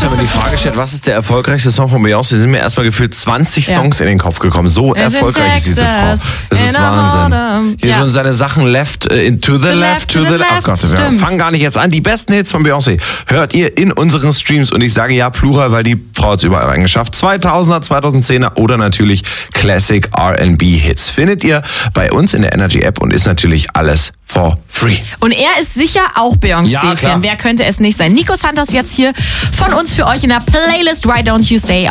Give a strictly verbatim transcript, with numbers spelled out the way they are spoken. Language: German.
Beyoncé haben wir die Frage gestellt, was ist der erfolgreichste Song von Beyoncé? Sind mir erstmal gefühlt zwanzig ja. Songs in den Kopf gekommen. So It's erfolgreich ist diese Frau. Das ist Wahnsinn. Hier ja. schon seine Sachen left, uh, in to the, the left, to the, the left. Oh Gott, wir fangen gar nicht jetzt an. Die besten Hits von Beyoncé hört ihr in unseren Streams. Und ich sage ja Plural, weil die Frau hat es überall reingeschafft. zweitausender, zweitausendzehner oder natürlich Classic R and B Hits. Findet ihr bei uns in der Energy App und ist natürlich alles for free. Und er ist sicher auch Beyoncé-Fan. Ja, wer könnte es nicht sein? Nico Santos jetzt hier von uns für euch in der Playlist Why Don't You Stay